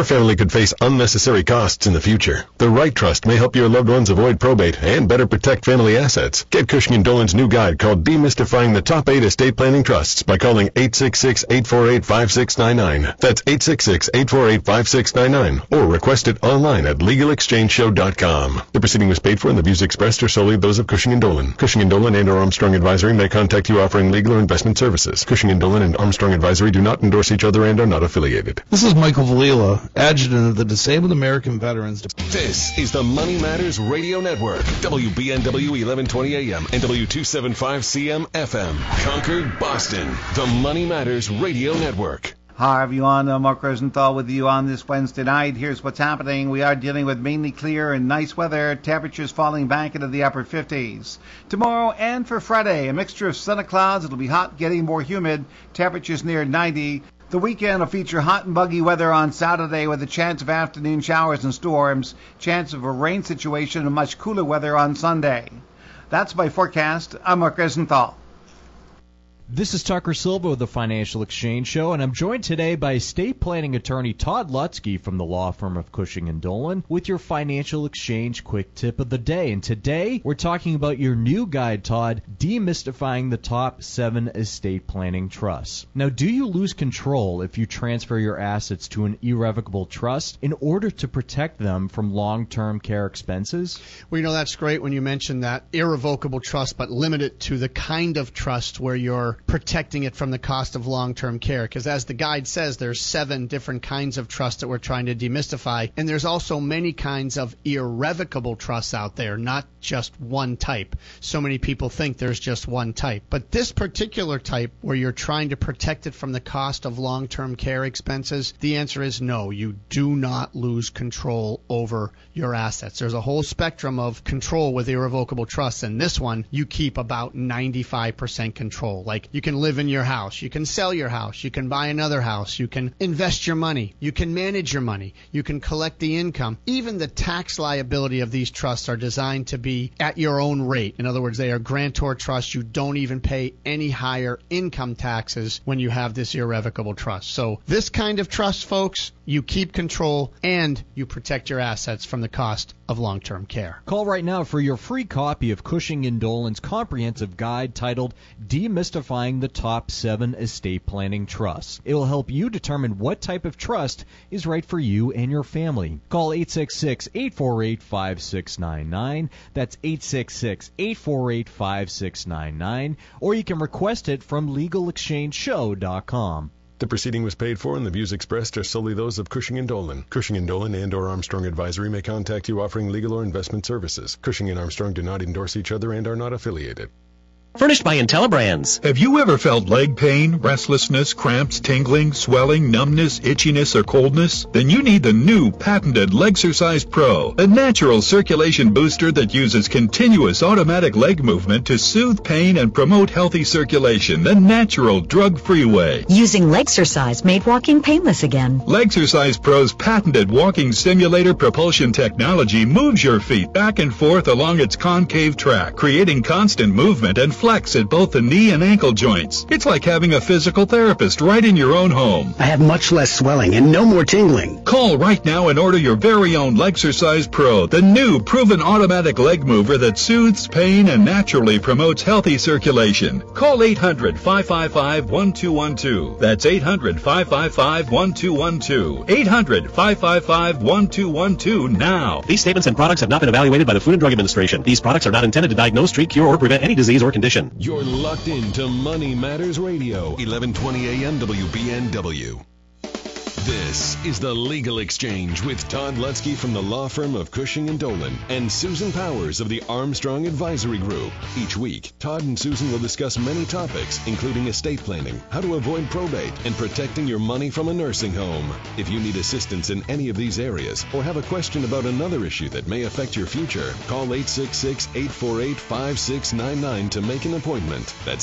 Your family could face unnecessary costs in the future. The right trust may help your loved ones avoid probate and better protect family assets. Get Cushing & Dolan's new guide called Demystifying the Top 8 Estate Planning Trusts by calling 866-848-5699. That's 866-848-5699. Or request it online at LegalExchangeShow.com. The proceeding was paid for and the views expressed are solely those of Cushing & Dolan. Cushing & Dolan and or Armstrong Advisory may contact you offering legal or investment services. Cushing & Dolan and Armstrong Advisory do not endorse each other and are not affiliated. This is Michael Valila, Adjutant of the Disabled American Veterans Department. This is the Money Matters Radio Network. WBNW 1120 AM and W275CM FM. Concord, Boston. The Money Matters Radio Network. Hi everyone, Mark Rosenthal with you on this Wednesday night. Here's what's happening. We are dealing with mainly clear and nice weather, temperatures falling back into the upper 50s. Tomorrow and for Friday, a mixture of sun and clouds. It'll be hot, getting more humid, temperatures near 90. The weekend will feature hot and buggy weather on Saturday with a chance of afternoon showers and storms, chance of a rain situation and much cooler weather on Sunday. That's my forecast. I'm Mark Rosenthal. This is Tucker Silva with the Financial Exchange Show, and I'm joined today by estate planning attorney Todd Lutzke from the law firm of Cushing & Dolan with your Financial Exchange quick tip of the day. And today we're talking about your new guide, Todd, Demystifying the Top 7 Estate Planning Trusts. Now, do you lose control if you transfer your assets to an irrevocable trust in order to protect them from long-term care expenses? Well, you know, that's great when you mention that irrevocable trust, but limit it to the kind of trust where you're protecting it from the cost of long-term care, because as the guide says, there's 7 different kinds of trusts that we're trying to demystify, and there's also many kinds of irrevocable trusts out there, not just one type. So many people think there's just one type, but this particular type where you're trying to protect it from the cost of long-term care expenses, the answer is no. You do not lose control over your assets. There's a whole spectrum of control with irrevocable trusts, and this one you keep about 95% control. Like, you can live in your house, you can sell your house, you can buy another house, you can invest your money, you can manage your money, you can collect the income. Even the tax liability of these trusts are designed to be at your own rate. In other words, they are grantor trusts. You don't even pay any higher income taxes when you have this irrevocable trust. So this kind of trust, folks, you keep control and you protect your assets from the cost of long-term care. Call right now for your free copy of Cushing & Dolan's comprehensive guide titled Demystifying the Top 7 Estate Planning Trusts. It will help you determine what type of trust is right for you and your family. Call 866-848-5699. That's 866-848-5699. Or you can request it from LegalExchangeShow.com. The proceeding was paid for and the views expressed are solely those of Cushing & Dolan. Cushing & Dolan and or Armstrong Advisory may contact you offering legal or investment services. Cushing and Armstrong do not endorse each other and are not affiliated. Furnished by IntelliBrands. Have you ever felt leg pain, restlessness, cramps, tingling, swelling, numbness, itchiness, or coldness? Then you need the new patented Legsercise Pro, a natural circulation booster that uses continuous automatic leg movement to soothe pain and promote healthy circulation the natural, drug-free way. Using Legsercise made walking painless again. Legsercise Pro's patented walking stimulator propulsion technology moves your feet back and forth along its concave track, creating constant movement and flex at both the knee and ankle joints. It's like having a physical therapist right in your own home. I have much less swelling and no more tingling. Call right now and order your very own Legsercise Pro, the new proven automatic leg mover that soothes pain and naturally promotes healthy circulation. Call 800-555-1212. That's 800-555-1212. 800-555-1212 now. These statements and products have not been evaluated by the Food and Drug Administration. These products are not intended to diagnose, treat, cure, or prevent any disease or condition. You're locked into Money Matters Radio, 1120 AM WBNW. This is the Legal Exchange with Todd Lutzke from the law firm of Cushing & Dolan and Susan Powers of the Armstrong Advisory Group. Each week, Todd and Susan will discuss many topics, including estate planning, how to avoid probate, and protecting your money from a nursing home. If you need assistance in any of these areas or have a question about another issue that may affect your future, call 866-848-5699 to make an appointment. That's